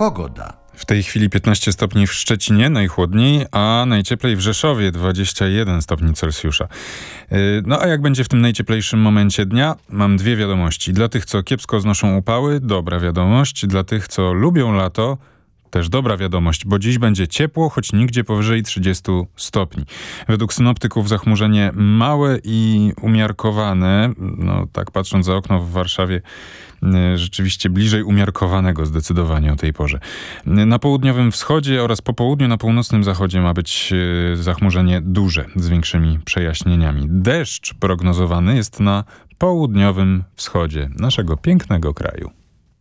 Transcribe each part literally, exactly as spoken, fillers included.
pogoda. W tej chwili piętnaście stopni w Szczecinie, najchłodniej, a najcieplej w Rzeszowie, dwadzieścia jeden stopni Celsjusza. No a jak będzie w tym najcieplejszym momencie dnia? Mam dwie wiadomości. Dla tych, co kiepsko znoszą upały, dobra wiadomość. Dla tych, co lubią lato, też dobra wiadomość, bo dziś będzie ciepło, choć nigdzie powyżej trzydzieści stopni. Według synoptyków zachmurzenie małe i umiarkowane, no tak patrząc za okno w Warszawie, rzeczywiście bliżej umiarkowanego zdecydowanie o tej porze. Na południowym wschodzie oraz po południu na północnym zachodzie ma być zachmurzenie duże, z większymi przejaśnieniami. Deszcz prognozowany jest na południowym wschodzie naszego pięknego kraju.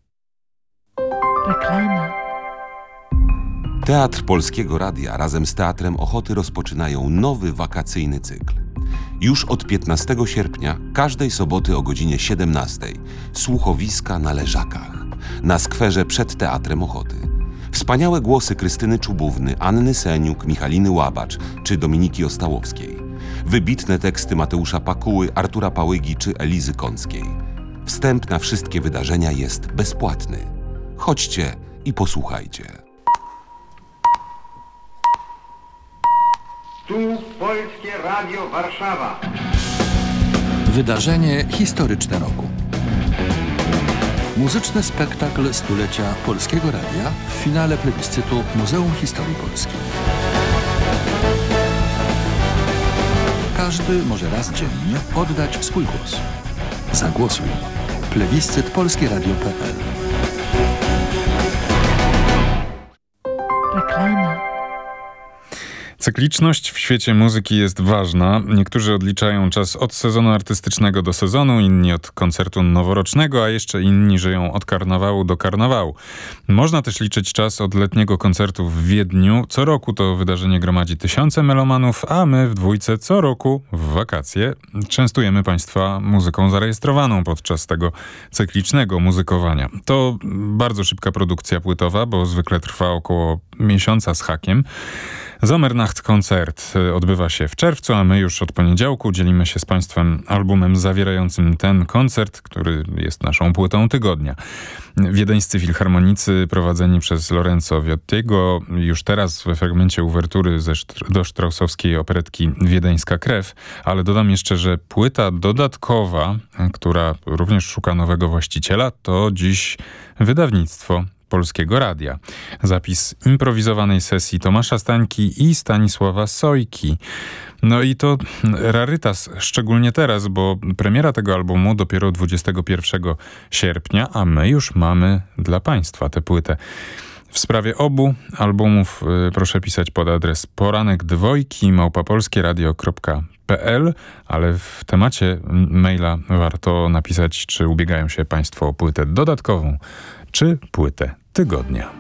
Reklama. Teatr Polskiego Radia razem z Teatrem Ochoty rozpoczynają nowy wakacyjny cykl. Już od piętnastego sierpnia, każdej soboty o godzinie siedemnastej, słuchowiska na Leżakach, na skwerze przed Teatrem Ochoty. Wspaniałe głosy Krystyny Czubówny, Anny Seniuk, Michaliny Łabacz czy Dominiki Ostałowskiej. Wybitne teksty Mateusza Pakuły, Artura Pałygi czy Elizy Kąckiej. Wstęp na wszystkie wydarzenia jest bezpłatny. Chodźcie i posłuchajcie. Tu Polskie Radio Warszawa. Wydarzenie historyczne roku. Muzyczny spektakl stulecia Polskiego Radia w finale plebiscytu Muzeum Historii Polski. Każdy może raz dziennie oddać swój głos. Zagłosuj. Plebiscyt polskieradio kropka pe el. Reklama. Cykliczność w świecie muzyki jest ważna. Niektórzy odliczają czas od sezonu artystycznego do sezonu, inni od koncertu noworocznego, a jeszcze inni żyją od karnawału do karnawału. Można też liczyć czas od letniego koncertu w Wiedniu. Co roku to wydarzenie gromadzi tysiące melomanów, a my w dwójce co roku w wakacje częstujemy Państwa muzyką zarejestrowaną podczas tego cyklicznego muzykowania. To bardzo szybka produkcja płytowa, bo zwykle trwa około miesiąca z hakiem. Sommernacht-koncert odbywa się w czerwcu, a my już od poniedziałku dzielimy się z Państwem albumem zawierającym ten koncert, który jest naszą płytą tygodnia. Wiedeńscy filharmonicy prowadzeni przez Lorenzo Viottiego już teraz we fragmencie uwertury ze Str- do straussowskiej operetki Wiedeńska krew, ale dodam jeszcze, że płyta dodatkowa, która również szuka nowego właściciela, to dziś wydawnictwo Polskiego Radia. Zapis improwizowanej sesji Tomasza Stańki i Stanisława Sojki. No i to rarytas, szczególnie teraz, bo premiera tego albumu dopiero dwudziestego pierwszego sierpnia, a my już mamy dla Państwa tę płytę. W sprawie obu albumów y, proszę pisać pod adres poranek dwojki małpa polskieradio kropka pe el, ale w temacie maila warto napisać, czy ubiegają się Państwo o płytę dodatkową, czy płytę tygodnia.